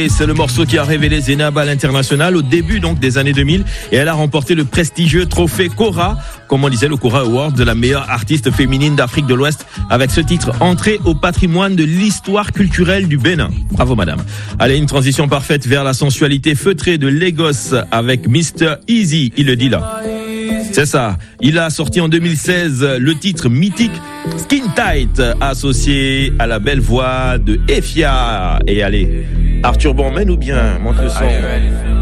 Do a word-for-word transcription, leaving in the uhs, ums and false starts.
Et c'est le morceau qui a révélé Zénab à l'international au début donc des années deux mille et elle a remporté le prestigieux trophée Cora, comme on disait le Cora Award de la meilleure artiste féminine d'Afrique de l'Ouest avec ce titre entrée au patrimoine de l'histoire culturelle du Bénin. Bravo madame. Allez, une transition parfaite vers la sensualité feutrée de Lagos avec mister Easy, il le dit là. C'est ça, il a sorti en deux mille seize le titre mythique Skin Tight associé à la belle voix de Efia. Et allez, Arthur Bonmen ou bien monte le son.